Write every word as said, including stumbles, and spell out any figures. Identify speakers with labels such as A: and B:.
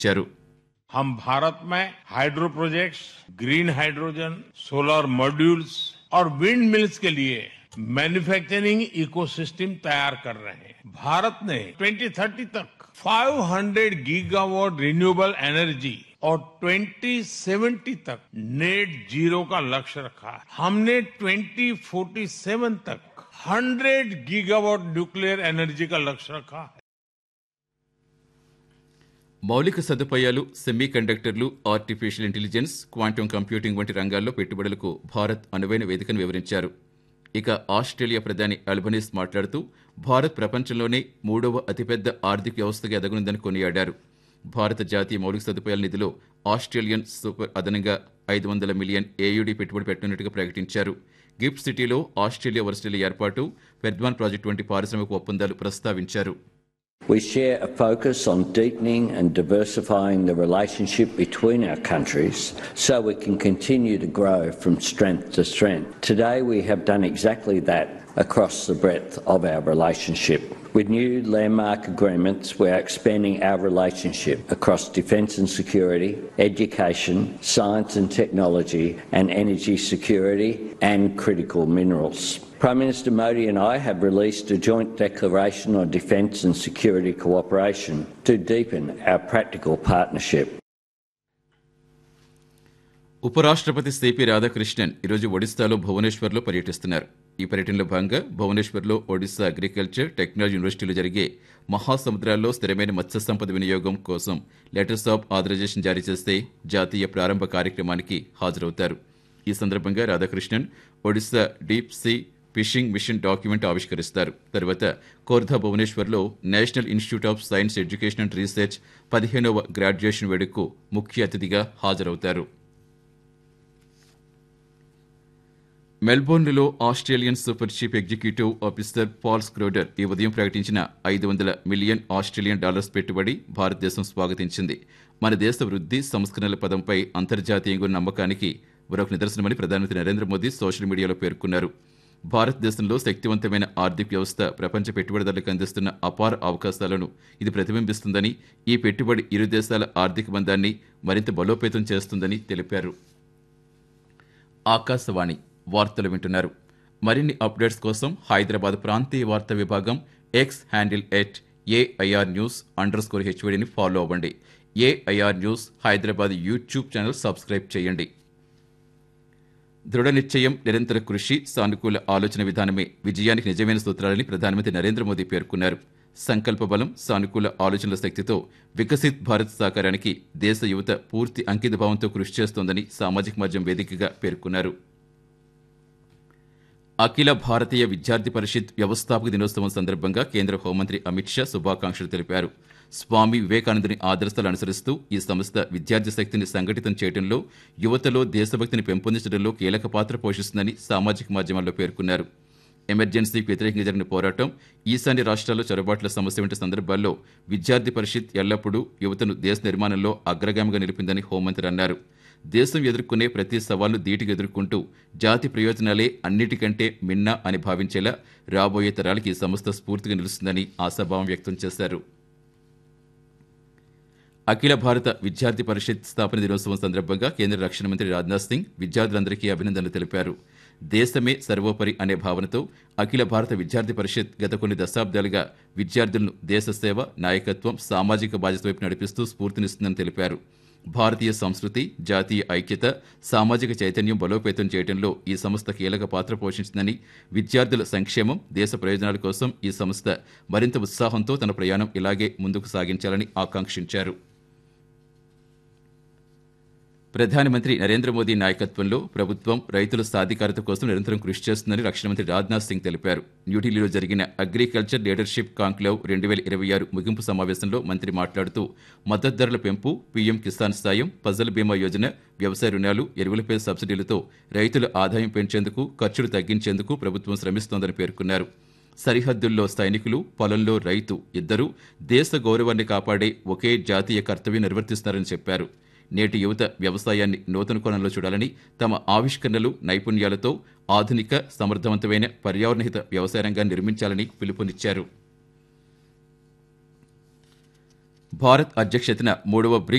A: ఇచ్చారు.
B: हम भारत में hydro projects, green hydrogen, solar modules और विंड मिल्स के लिए मैन्युफैक्चरिंग इकोसिस्टम तैयार कर रहे हैं. भारत ने ट्वेंटी थर्टी तक five hundred gigawatt renewable energy और ट्वेंटी सेवेंटी तक नेट जीरो का लक्ष्य रखा है. हमने ट्वेंटी फोर्टी सेवन तक हंड्रेड गीगावाट न्यूक्लियर एनर्जी का लक्ष्य रखा है.
A: మౌలిక సదుపాయాలు, సెమీ కండక్టర్లు, ఆర్టిఫిషియల్ ఇంటెలిజెన్స్, క్వాంటమ్ కంప్యూటింగ్ వంటి రంగాల్లో పెట్టుబడులకు భారత్ అనువైన వేదికను వివరించారు. ఇక ఆస్ట్రేలియా ప్రధాని అల్బనీస్ మాట్లాడుతూ భారత్ ప్రపంచంలోనే మూడవ అతిపెద్ద ఆర్థిక వ్యవస్థగా ఎదగనుందని కొనియాడారు. భారత జాతీయ మౌలిక సదుపాయాల నిధిలో ఆస్ట్రేలియన్ సూపర్ అదనంగా ఐదు వందల మిలియన్ ఏయుడి పెట్టుబడి పెట్టనున్నట్టుగా ప్రకటించారు. గిఫ్ట్ సిటీలో ఆస్ట్రేలియా వర్సిటీల ఏర్పాటు, పెర్ద్వాన్ ప్రాజెక్టు వంటి పారిశ్రామిక ఒప్పందాలు ప్రస్తావించారు.
C: We share a focus on deepening and diversifying the relationship between our countries so we can continue to grow from strength to strength. Today we have done exactly that across the breadth of our relationship. With new landmark agreements, we are expanding our relationship across defence and security, education, science and technology, and energy security and critical minerals. Prime Minister Modi and I have released a joint declaration on defence and security cooperation to deepen our practical partnership.
A: ఉపరాష్ట్రపతి CP Radhakrishnan ఈరోజు ఒడిశాలో భువనేశ్వర్లో పర్యటిస్తున్నారు. ఈ పర్యటనలో భాగంగా భువనేశ్వర్లో Odisha agriculture technology యూనివర్సిటీలో జరిగే మహాసముద్రాల్లో స్థిరమైన మత్స్య సంపద వినియోగం కోసం లెటర్స్ ఆఫ్ ఆథరైజేషన్ జారీ చేస్తే జాతీయ ప్రారంభ కార్యక్రమానికి హాజరవుతారు. ఈ సందర్భంగా Radhakrishnan Odisha deep sea fishing machine document ఆవిష్కరిస్తారు. తర్వాత Khordha భువనేశ్వర్లో national institute of science education and research పదిహేనవ గ్రాడ్యుయేషన్ వేడుకకు ముఖ్య అతిథిగా హాజరవుతారు. మెల్బోర్న్లో Australian super chief executive officer Paul స్క్రోడర్ ఈ ఉదయం ప్రకటించిన ఐదు వందల మిలియన్ ఆస్ట్రేలియన్ డాలర్స్ పెట్టుబడి భారతదేశం స్వాగతించింది. మన దేశ వృద్ధి సంస్కరణల పదంపై అంతర్జాతీయంగా ఉన్న నమ్మకానికి మరొక నిదర్శనమని ప్రధానమంత్రి నరేంద్ర మోదీ సోషల్ మీడియాలో పేర్కొన్నారు. భారతదేశంలో శక్తివంతమైన ఆర్థిక వ్యవస్థ ప్రపంచ పెట్టుబడిదారులకు అందిస్తున్న అపార అవకాశాలను ఇది ప్రతిబింబిస్తుందని, ఈ పెట్టుబడి ఇరు దేశాల ఆర్థిక బంధాన్ని మరింత బలోపేతం చేస్తుందని తెలిపారు. ఆకాశవాణి వార్తలు వింటున్నారు. మరిన్ని అప్డేట్స్ కోసం హైదరాబాద్ ప్రాంతీయ వార్తా విభాగం X handle at AIR news under score హెచ్వీడీని follow అవ్వండి. AIR news Hyderabad YouTube channel subscribe చేయండి. దృఢ నిశ్చయం, నిరంతర కృషి, సానుకూల ఆలోచన విధానమే విజయానికి నిజమైన సూత్రాలని ప్రధానమంత్రి నరేంద్ర మోదీ పేర్కొన్నారు. సంకల్ప బలం, సానుకూల ఆలోచనల శక్తితో వికసిత్ భారత్ సాకారానికి దేశ యువత పూర్తి అంకితభావంతో కృషి చేస్తోందని సామాజిక మాధ్యమం వేదికగా పేర్కొన్నారు. అఖిల భారతీయ విద్యార్థి పరిషత్ వ్యవస్థాపక దినోత్సవం సందర్భంగా కేంద్ర హోంమంత్రి అమిత్ షా శుభాకాంక్షలు తెలిపారు. స్వామి వివేకానందుని ఆదర్శాలు అనుసరిస్తూ ఈ సంస్థ విద్యార్థి శక్తిని సంఘటితం చేయడంలో, యువతలో దేశభక్తిని పెంపొందించడంలో కీలక పాత్ర పోషిస్తుందని సామాజిక మాధ్యమాల్లో పేర్కొన్నారు. ఎమర్జెన్సీకి వ్యతిరేకంగా జరిగిన పోరాటం, ఈశాన్య రాష్ట్రాల్లో చొరబాట్ల సమస్య వంటి సందర్భాల్లో విద్యార్థి పరిషత్ ఎల్లప్పుడూ యువతను దేశ నిర్మాణంలో అగ్రగామిగా నిలిపిందని హోంమంత్రి అన్నారు. దేశం ఎదుర్కొనే ప్రతి సవాల్ను ధీటుగా ఎదుర్కొంటూ జాతి ప్రయోజనాలే అన్నిటికంటే మిన్న అని భావించేలా రాబోయే తరాలకి ఈ సంస్థ స్ఫూర్తిగా నిలుస్తుందని ఆశాభావం వ్యక్తం చేశారు. అఖిల భారత విద్యార్థి పరిషత్ స్థాపన దినోత్సవం సందర్భంగా కేంద్ర రక్షణ మంత్రి రాజ్నాథ్ సింగ్ విద్యార్థులందరికీ అభినందనలు తెలిపారు. దేశమే సర్వోపరి అనే భావనతో అఖిల భారత విద్యార్థి పరిషత్ గత కొన్ని దశాబ్దాలుగా విద్యార్థులను దేశ సేవ, నాయకత్వం, సామాజిక బాధ్యత వైపు నడిపిస్తూ స్ఫూర్తినిస్తుందని తెలిపారు. భారతీయ సంస్కృతి, జాతీయ ఐక్యత, సామాజిక చైతన్యం బలోపేతం చేయడంలో ఈ సంస్థ కీలక పాత్ర పోషించిందని, విద్యార్థుల సంక్షేమం, దేశ ప్రయోజనాల కోసం ఈ సంస్థ మరింత ఉత్సాహంతో తన ప్రయాణం ఇలాగే ముందుకు సాగించాలని ఆకాంక్షించారు. ప్రధానమంత్రి నరేంద్ర మోదీ నాయకత్వంలో ప్రభుత్వం రైతుల సాధికారత కోసం నిరంతరం కృషి చేస్తుందని రక్షణ మంత్రి రాజ్నాథ్ సింగ్ తెలిపారు. న్యూఢిల్లీలో జరిగిన అగ్రికల్చర్ లీడర్షిప్ కాంక్లేవ్ రెండు వేల ఇరవై ఆరు ముగింపు సమావేశంలో మంత్రి మాట్లాడుతూ మద్దతు ధరల పెంపు, పీఎం కిసాన్ సాయం, ఫసల్ బీమా యోజన, వ్యవసాయ రుణాలు, ఎరువులపై సబ్సిడీలతో రైతుల ఆదాయం పెంచేందుకు, ఖర్చులు తగ్గించేందుకు ప్రభుత్వం శ్రమిస్తోందని పేర్కొన్నారు. సరిహద్దుల్లో సైనికులు, పొలంలో రైతు ఇద్దరూ దేశ గౌరవాన్ని కాపాడే ఒకే జాతీయ కర్తవ్యం నిర్వర్తిస్తున్నారని చెప్పారు. నేటి యువత వ్యవసాయాన్ని నూతన కోణంలో చూడాలని, తమ ఆవిష్కరణలు, నైపుణ్యాలతో ఆధునిక, సమర్థవంతమైన, పర్యావరణహిత వ్యవసాయ రంగాన్ని నిర్మించాలని పిలుపునిచ్చారు. భారత్ అధ్యక్షతన మూడవ బ్రిక్స్